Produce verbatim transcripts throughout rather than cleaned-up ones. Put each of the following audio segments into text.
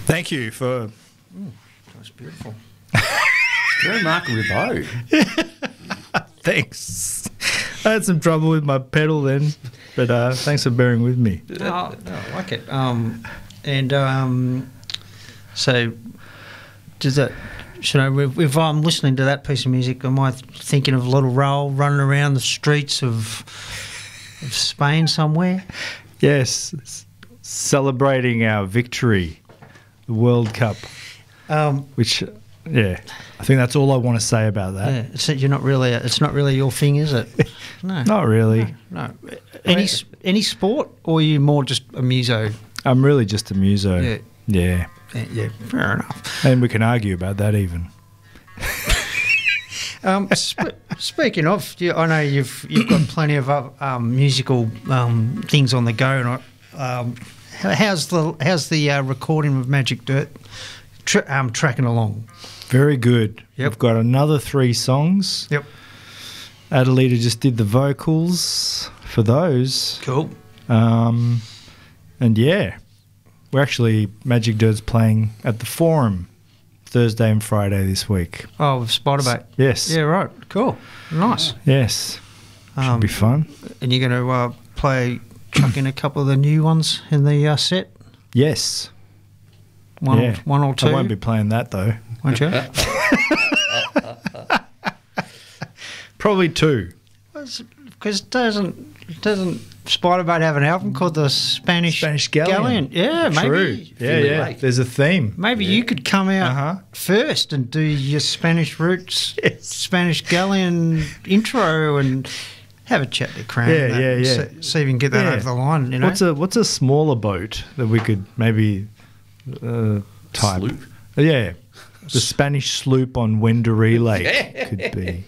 Thank you for... Mm, that was beautiful. Very remarkable bow. Thanks. I had some trouble with my pedal then, but uh, thanks for bearing with me. Oh, I like it. Um, and um, so, does that... Should I, if, if I'm listening to that piece of music, am I thinking of Little Raoul running around the streets of, of Spain somewhere? Yes, s- celebrating our victory, the World Cup, Um, which, yeah, I think that's all I want to say about that. yeah, it's, you're not really. It's not really your thing, is it? No, Not really. no. Any s- any sport, or are you more just a muso? I'm really just a muso. Yeah. Yeah. Yeah, yeah, fair enough. And we can argue about that even. Um, sp- speaking of, you, I know you've you've got plenty of uh, um, musical um, things on the go. And I, um, how- how's the how's the uh, recording of Magic Dirt tra- um, tracking along? Very good. Yep. We've got another three songs. Yep. Adelita just did the vocals for those. Cool. Um, and yeah, we're actually, Magic Dirt's playing at the Forum Thursday and Friday this week. Oh, with Spiderbait. Yes. Yeah, right. Cool. Nice. Yes. Should Um, be fun. And you're going to uh, play, chuck in a couple of the new ones in the uh, set? Yes. One, yeah. one or two? I won't be playing that though. Won't you? Probably two. Because doesn't doesn't Spiderbait have an album called the Spanish Spanish Galleon. Yeah, maybe. True. Yeah, yeah. Lake. There's a theme. Maybe you could come out Uh-huh. first and do your Spanish roots, Yes. Spanish Galleon intro, and have a chat to Crown. Yeah, and that, yeah, and yeah. See, see if we can get that Yeah. over the line. You know, What's a what's a smaller boat that we could maybe uh, type? Sloop? Yeah, the Spanish sloop on Wendouree Lake could be.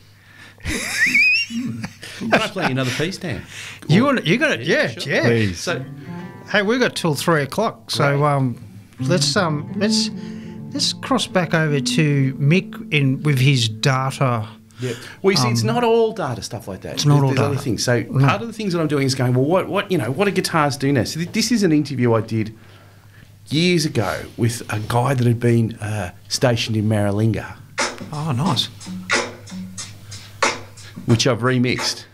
Can I play another piece, Dan? you want you got it? Yeah, sure. yeah. Please. So, Hey, we've got till three o'clock, so Great. um, let's um, let's let's cross back over to Mick in with his data. yeah. Well, you see, it's not all data stuff like that. It's not there's, all there's other data. things. So part of the things that I'm doing is going, well, what, what, you know, what do guitars do now? So th- this is an interview I did years ago with a guy that had been uh, stationed in Maralinga, Oh, nice. which I've remixed.